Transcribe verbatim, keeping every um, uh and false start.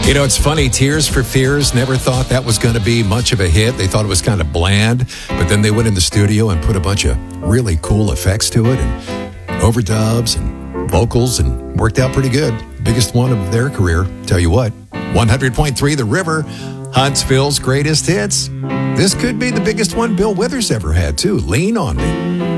You know, it's funny. Tears for Fears never thought that was going to be much of a hit. They thought it was kind of bland, but then they went in the studio and put a bunch of really cool effects to it and overdubs and vocals and worked out pretty good. Biggest one of their career. Tell you what, one hundred point three The River, Huntsville's greatest hits. This could be the biggest one Bill Withers ever had, too. Lean on Me.